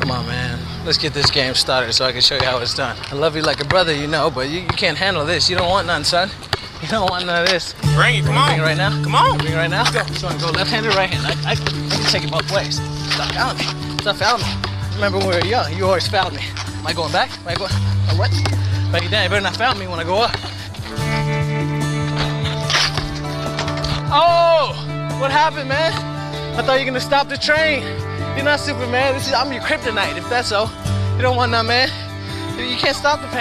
Come on, man. Let's get this game started so I can show you how it's done. I love you like a brother, you know, but you can't handle this. You don't want none, son. You don't want none of this. Bring it, come on. Bring it right now? Come on. Bring it right now? Go. So go left-handed, right-handed. I can take it both ways. Stop fouling me. Stop fouling me. Remember when we were young, you always fouled me. Am I going back? Am I going, what? Back it down. You better not foul me when I go up. Oh! What happened, man? I thought you were gonna stop the train. You're not Superman. I'm your kryptonite, if that's so. You don't want none, man. You can't stop the pain.